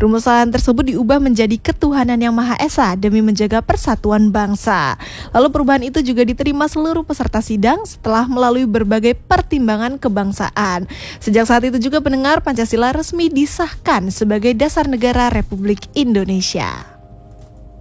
Rumusan tersebut diubah menjadi ketuhanan yang Maha Esa demi menjaga persatuan bangsa. Lalu perubahan itu juga diterima seluruh peserta sidang setelah melalui berbagai pertimbangan kebangsaan. Sejak saat itu juga pendengar, Pancasila resmi disahkan sebagai dasar negara Republik Indonesia.